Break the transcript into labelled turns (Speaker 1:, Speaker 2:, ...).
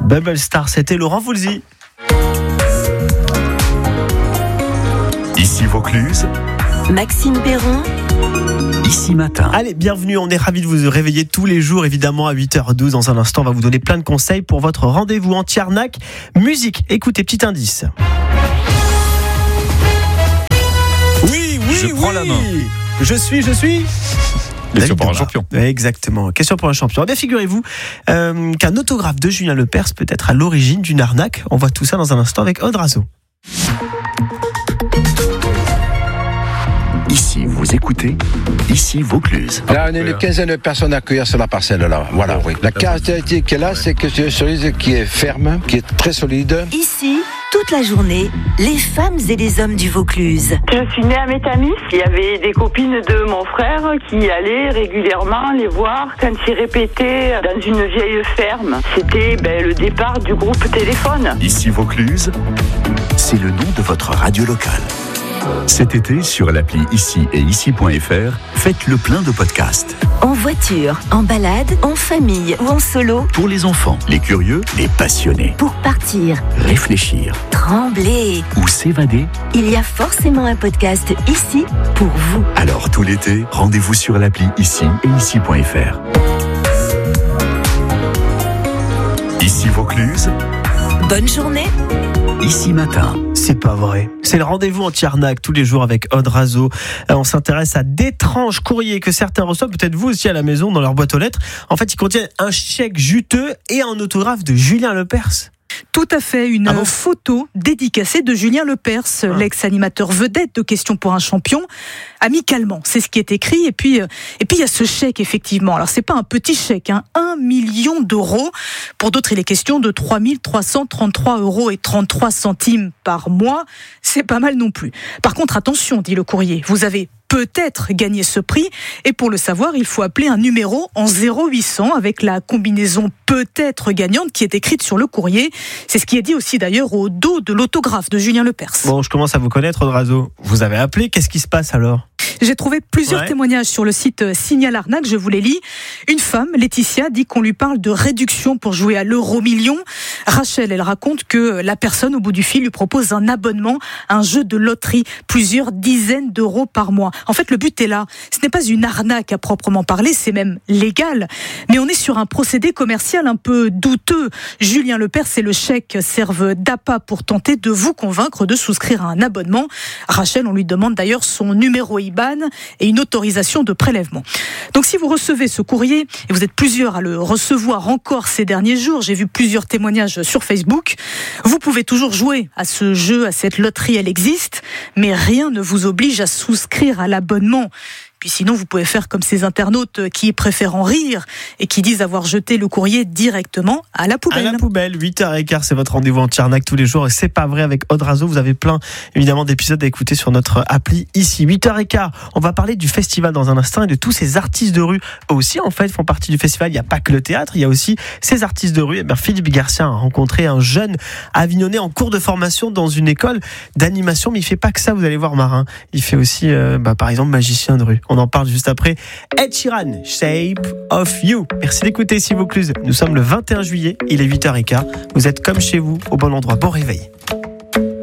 Speaker 1: Bubble Star, c'était Laurent Voulzy.
Speaker 2: Ici Vaucluse,
Speaker 3: Maxime Perron.
Speaker 2: Ici Matin.
Speaker 1: Allez, bienvenue, on est ravis de vous réveiller tous les jours, évidemment à 8h12. Dans un instant, on va vous donner plein de conseils pour votre rendez-vous anti-arnaque. Musique, écoutez, petit indice. Oui,
Speaker 4: Je prends la main.
Speaker 1: Je suis
Speaker 4: Question pour un champion.
Speaker 1: Exactement, question pour un champion. Eh bien, figurez-vous qu'un autographe de Julien Lepers peut être à l'origine d'une arnaque. On voit tout ça dans un instant avec Odrazo.
Speaker 2: Ici vous écoutez, ici Vaucluse.
Speaker 5: Là, on est une quinzaine de personnes à accueillir sur la parcelle. Là. Voilà, oui. La caractéristique qu'elle a, c'est que c'est une cerise qui est ferme, qui est très solide.
Speaker 3: Ici, toute la journée, les femmes et les hommes du Vaucluse.
Speaker 6: Je suis née à Métamis. Il y avait des copines de mon frère qui allaient régulièrement les voir quand ils répétaient dans une vieille ferme. C'était le départ du groupe Téléphone.
Speaker 2: Ici Vaucluse, c'est le nom de votre radio locale. Cet été, sur l'appli Ici et Ici.fr, faites le plein de podcasts.
Speaker 3: En voiture, en balade, en famille ou en solo.
Speaker 2: Pour les enfants, les curieux, les passionnés.
Speaker 3: Pour partir,
Speaker 2: Réfléchir
Speaker 3: trembler.
Speaker 2: ou s'évader.
Speaker 3: Il y a forcément un podcast ici pour vous.
Speaker 2: Alors tout l'été, rendez-vous sur l'appli Ici et Ici.fr. Ici Vaucluse,
Speaker 3: Bonne journée.
Speaker 2: Ici Matin.
Speaker 1: C'est pas vrai. C'est le rendez-vous anti-arnaque tous les jours avec Odrazo. On s'intéresse à d'étranges courriers que certains reçoivent, peut-être vous aussi à la maison, dans leur boîte aux lettres. En fait, ils contiennent un chèque juteux et un autographe de Julien Lepers.
Speaker 7: Tout à fait, une photo dédicacée de Julien Lepers, l'ex-animateur vedette de Questions pour un champion, amicalement. C'est ce qui est écrit. Et puis il y a ce chèque, effectivement. Alors, c'est pas un petit chèque, 1 million d'euros. Pour d'autres, il est question de 3 333 euros et 33 centimes par mois. C'est pas mal non plus. Par contre, attention, dit le courrier, vous avez peut-être gagner ce prix, et pour le savoir, il faut appeler un numéro en 0800 avec la combinaison peut-être gagnante qui est écrite sur le courrier. C'est ce qui est dit aussi d'ailleurs au dos de l'autographe de Julien Lepers.
Speaker 1: Bon, je commence à vous connaître, Odrazo. Vous avez appelé, qu'est-ce qui se passe alors ?
Speaker 7: J'ai trouvé plusieurs témoignages sur le site Signal Arnaque, je vous les lis. Une femme, Laetitia, dit qu'on lui parle de réduction pour jouer à l'euro-million. Rachel, elle raconte que la personne au bout du fil lui propose un abonnement à un jeu de loterie, plusieurs dizaines d'euros par mois. En fait, le but est là. Ce n'est pas une arnaque à proprement parler, c'est même légal. Mais on est sur un procédé commercial un peu douteux. Julien Lepers et le chèque servent d'appât pour tenter de vous convaincre de souscrire à un abonnement. Rachel, on lui demande d'ailleurs son numéro IBAN et une autorisation de prélèvement. Donc si vous recevez ce courrier, et vous êtes plusieurs à le recevoir encore ces derniers jours, j'ai vu plusieurs témoignages sur Facebook, vous pouvez toujours jouer à ce jeu, à cette loterie, elle existe, mais rien ne vous oblige à souscrire à l'abonnement. Puis sinon, vous pouvez faire comme ces internautes qui préfèrent en rire et qui disent avoir jeté le courrier directement à la poubelle.
Speaker 1: À la poubelle, 8h15, c'est votre rendez-vous anti-arnaque tous les jours. Et c'est pas vrai avec Odrazo. Vous avez plein, évidemment, d'épisodes à écouter sur notre appli ici. 8h15, on va parler du festival dans un instant et de tous ces artistes de rue. Eux aussi, en fait, font partie du festival. Il n'y a pas que le théâtre, il y a aussi ces artistes de rue. Et bien, Philippe Garcia a rencontré un jeune Avignonnais en cours de formation dans une école d'animation. Mais il fait pas que ça, vous allez voir, Marin. Il fait aussi, par exemple, magicien de rue. On en parle juste après. Ed Sheeran, Shape of You. Merci d'écouter ici Vaucluse. Nous sommes le 21 juillet, il est 8h15. Vous êtes comme chez vous, au bon endroit. Bon réveil.